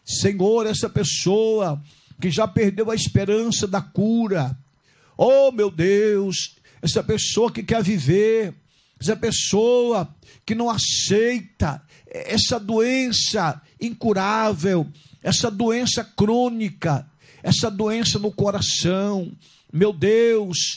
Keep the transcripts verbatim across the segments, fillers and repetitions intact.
Senhor, essa pessoa que já perdeu a esperança da cura, oh meu Deus, essa pessoa que quer viver, essa pessoa que não aceita essa doença incurável, essa doença crônica, essa doença no coração, meu Deus,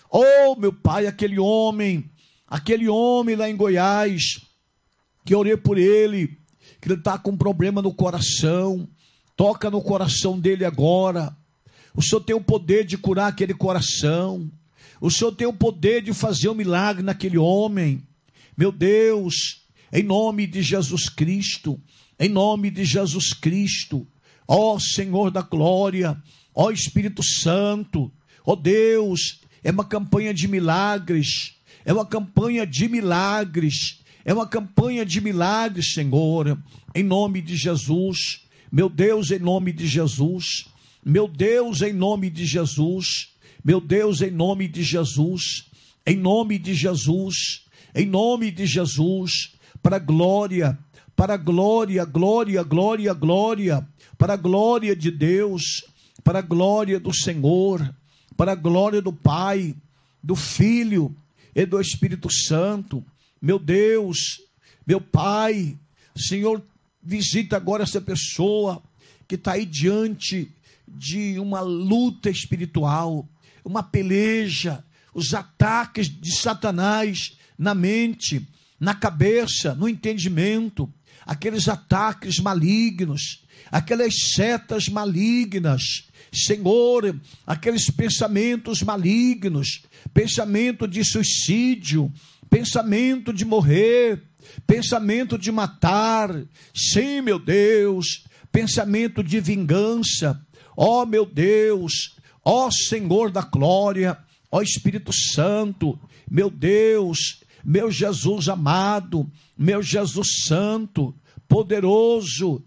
oh meu Pai, aquele homem, aquele homem lá em Goiás, que eu orei por ele, que ele está com problema no coração, toca no coração dele agora. O Senhor tem o poder de curar aquele coração, o Senhor tem o poder de fazer um milagre naquele homem, meu Deus, em nome de Jesus Cristo, em nome de Jesus Cristo, ó Senhor da glória, ó Espírito Santo, ó Deus, é uma campanha de milagres, é uma campanha de milagres, é uma campanha de milagres, Senhor, em nome de Jesus, meu Deus, em nome de Jesus, meu Deus, em nome de Jesus, meu Deus, em nome de Jesus, em nome de Jesus, em nome de Jesus, para a glória, para a glória, glória, glória, glória, para a glória de Deus, para a glória do Senhor, para a glória do Pai, do Filho e do Espírito Santo. Meu Deus, meu Pai, Senhor, visita agora essa pessoa que está aí diante de uma luta espiritual, uma peleja, os ataques de Satanás na mente, na cabeça, no entendimento, aqueles ataques malignos, aquelas setas malignas, Senhor, aqueles pensamentos malignos, pensamento de suicídio, pensamento de morrer, pensamento de matar, sim, meu Deus, pensamento de vingança, ó meu Deus, ó Senhor da glória, ó Espírito Santo, meu Deus, meu Jesus amado, meu Jesus santo, poderoso,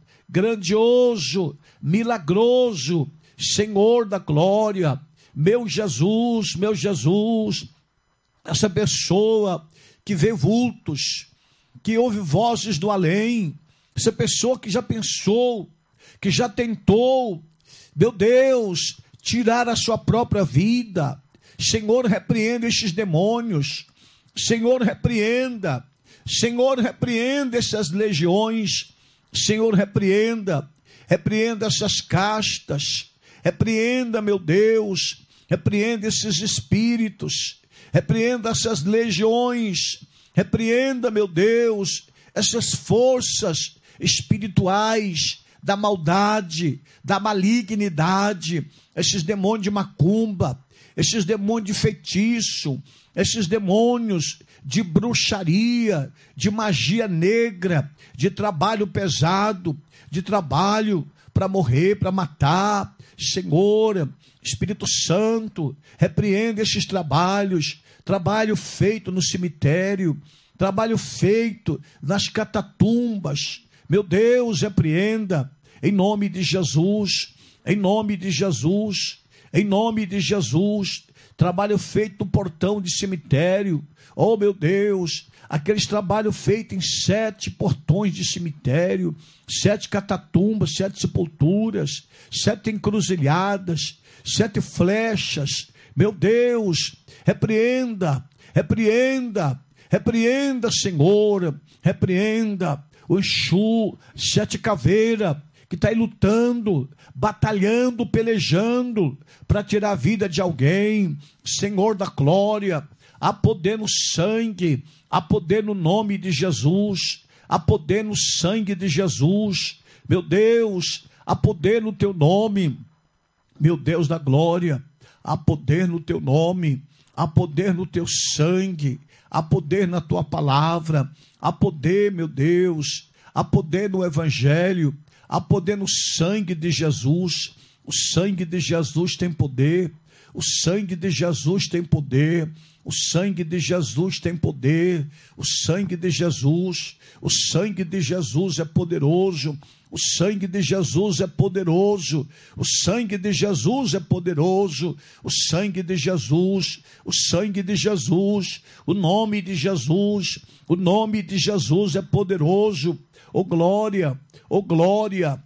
grandioso, milagroso, Senhor da glória, meu Jesus, meu Jesus, essa pessoa que vê vultos, que ouve vozes do além, essa pessoa que já pensou, que já tentou, meu Deus, tirar a sua própria vida, Senhor, repreenda estes demônios, Senhor, repreenda, Senhor, repreenda essas legiões, Senhor, repreenda, repreenda essas castas, repreenda, meu Deus, repreenda esses espíritos, repreenda essas legiões, repreenda, meu Deus, essas forças espirituais da maldade, da malignidade, esses demônios de macumba, esses demônios de feitiço, esses demônios de bruxaria, de magia negra, de trabalho pesado, de trabalho para morrer, para matar. Senhor, Espírito Santo, repreende esses trabalhos, trabalho feito no cemitério, trabalho feito nas catatumbas. Meu Deus, repreenda, em nome de Jesus, em nome de Jesus, em nome de Jesus, trabalho feito no portão de cemitério, oh meu Deus, aqueles trabalhos feitos em sete portões de cemitério, sete catatumbas, sete sepulturas, sete encruzilhadas, sete flechas, meu Deus, repreenda, repreenda, repreenda, Senhor, repreenda o Exu, sete caveiras, que está aí lutando, batalhando, pelejando, para tirar a vida de alguém, Senhor da glória, há poder no sangue, há poder no nome de Jesus, há poder no sangue de Jesus, meu Deus, há poder no teu nome, meu Deus da glória, há poder no teu nome, há poder no teu sangue, há poder na tua palavra, há poder, meu Deus, há poder no evangelho, há poder no sangue de Jesus. O sangue de Jesus tem poder, o sangue de Jesus tem poder, o sangue de Jesus tem poder, o sangue de Jesus, o sangue de Jesus é poderoso, o sangue de Jesus é poderoso, o sangue de Jesus é poderoso, o sangue de Jesus, o sangue de Jesus, o nome de Jesus, o nome de Jesus é poderoso. Oh glória, oh glória,